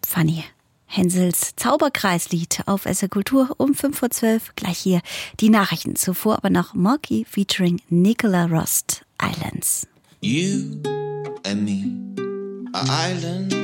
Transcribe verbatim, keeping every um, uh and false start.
Fanny. Hensels Zauberkreislied auf S R Kultur um fünf vor zwölf. Gleich hier die Nachrichten. Zuvor aber noch Morky featuring Nicola Rost, Islands. You and me are islands